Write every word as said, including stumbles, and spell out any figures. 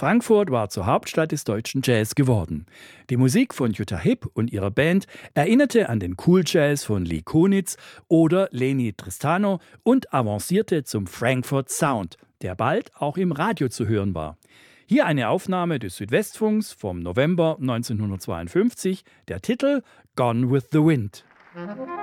Frankfurt war zur Hauptstadt des deutschen Jazz geworden. Die Musik von Jutta Hipp und ihrer Band erinnerte an den Cool Jazz von Lee Konitz oder Leni Tristano und avancierte zum Frankfurt Sound, der bald auch im Radio zu hören war. Hier eine Aufnahme des Südwestfunks vom November neunzehnhundertzweiundfünfzig, der Titel Gone with the Wind.